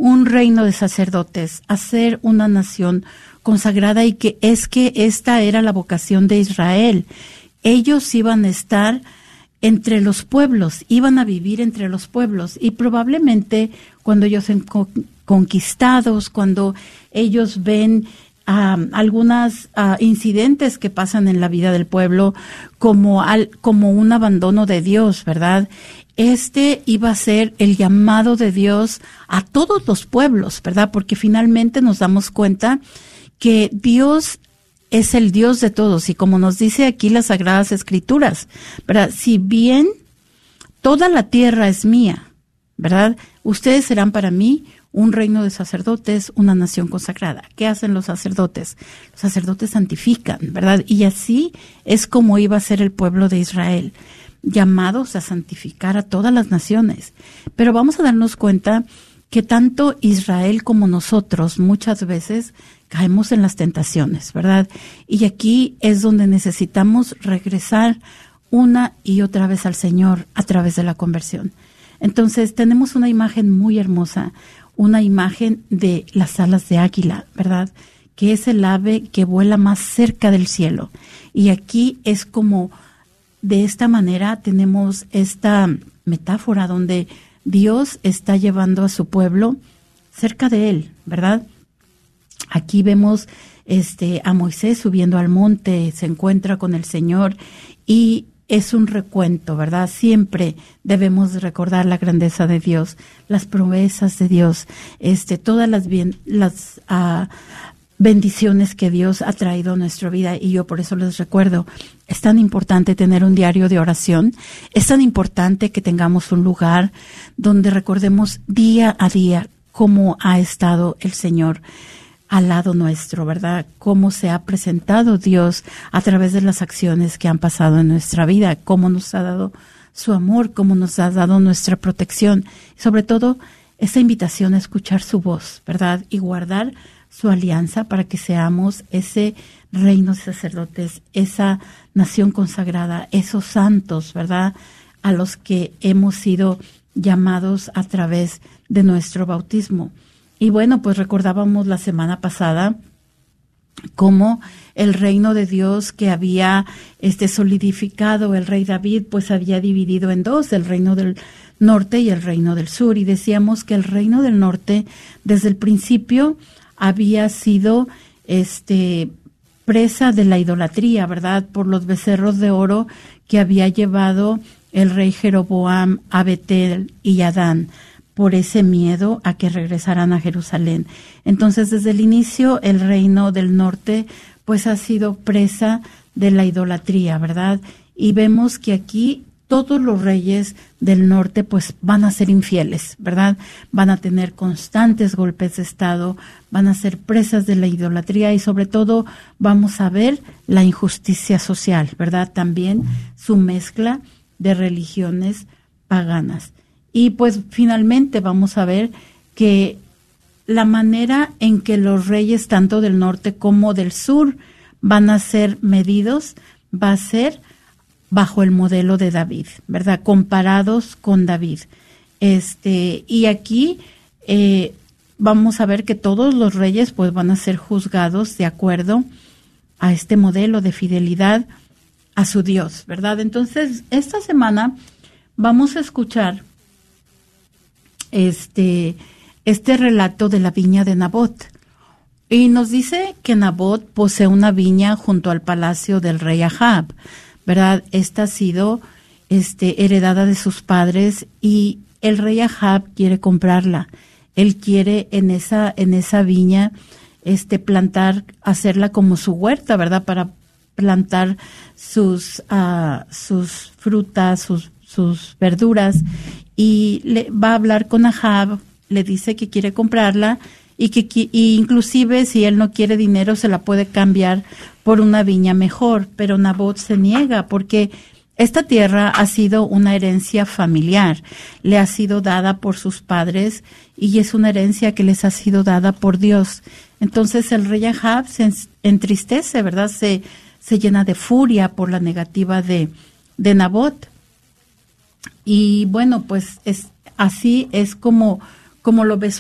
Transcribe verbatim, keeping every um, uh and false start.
un reino de sacerdotes, a ser una nación consagrada, y que es que esta era la vocación de Israel. Ellos iban a estar entre los pueblos, iban a vivir entre los pueblos, y probablemente cuando ellos son conquistados, cuando ellos ven uh, algunos uh, incidentes que pasan en la vida del pueblo, como, al, como un abandono de Dios, ¿verdad? Este iba a ser el llamado de Dios a todos los pueblos, ¿verdad? Porque finalmente nos damos cuenta que Dios es el Dios de todos, y como nos dice aquí las Sagradas Escrituras, ¿verdad? Si bien toda la tierra es mía, ¿verdad? Ustedes serán para mí un reino de sacerdotes, una nación consagrada. ¿Qué hacen los sacerdotes? Los sacerdotes santifican, ¿verdad? Y así es como iba a ser el pueblo de Israel, llamados a santificar a todas las naciones. Pero vamos a darnos cuenta que tanto Israel como nosotros muchas veces caemos en las tentaciones, ¿verdad? Y aquí es donde necesitamos regresar una y otra vez al Señor a través de la conversión. Entonces tenemos una imagen muy hermosa, una imagen de las alas de águila, ¿verdad? Que es el ave que vuela más cerca del cielo. Y aquí es como, de esta manera tenemos esta metáfora donde Dios está llevando a su pueblo cerca de él, ¿verdad? Aquí vemos este a Moisés subiendo al monte, se encuentra con el Señor, y es un recuento, ¿verdad? Siempre debemos recordar la grandeza de Dios, las promesas de Dios, este, todas las bien, las uh, bendiciones que Dios ha traído a nuestra vida. Y yo por eso les recuerdo, es tan importante tener un diario de oración, es tan importante que tengamos un lugar donde recordemos día a día cómo ha estado el Señor al lado nuestro, ¿verdad? Cómo se ha presentado Dios a través de las acciones que han pasado en nuestra vida, cómo nos ha dado su amor, cómo nos ha dado nuestra protección. Y sobre todo, esa invitación a escuchar su voz, ¿verdad? Y guardar su alianza para que seamos ese reino de sacerdotes, esa nación consagrada, esos santos, ¿verdad? A los que hemos sido llamados a través de nuestro bautismo. Y bueno, pues recordábamos la semana pasada cómo el reino de Dios que había este solidificado el rey David, pues había dividido en dos, el reino del norte y el reino del sur. Y decíamos que el reino del norte, desde el principio, había sido este presa de la idolatría, ¿verdad? Por los becerros de oro que había llevado el rey Jeroboam a Betel y a Dan, por ese miedo a que regresaran a Jerusalén. Entonces, desde el inicio, el reino del norte, pues ha sido presa de la idolatría, ¿verdad? Y vemos que aquí todos los reyes del norte, pues van a ser infieles, ¿verdad? Van a tener constantes golpes de estado, van a ser presas de la idolatría, y sobre todo vamos a ver la injusticia social, ¿verdad? También su mezcla de religiones paganas. Y pues finalmente vamos a ver que la manera en que los reyes tanto del norte como del sur van a ser medidos va a ser bajo el modelo de David, ¿verdad? Comparados con David. Este, y aquí eh, vamos a ver que todos los reyes pues van a ser juzgados de acuerdo a este modelo de fidelidad a su Dios, ¿verdad? Entonces, esta semana vamos a escuchar este, este relato de la viña de Nabot. Y nos dice que Nabot posee una viña junto al palacio del rey Ahab, ¿verdad? Esta ha sido este, heredada de sus padres, y el rey Ahab quiere comprarla. Él quiere en esa, en esa viña este, plantar, hacerla como su huerta, ¿verdad? Para plantar sus, uh, sus frutas, sus, sus verduras. Y le va a hablar con Ahab, le dice que quiere comprarla, y que y inclusive si él no quiere dinero se la puede cambiar por una viña mejor. Pero Nabot se niega, porque esta tierra ha sido una herencia familiar, le ha sido dada por sus padres, y es una herencia que les ha sido dada por Dios. Entonces el rey Ahab se entristece, ¿verdad? Se, se llena de furia por la negativa de, de Nabot. Y bueno, pues es así es como, como lo ve su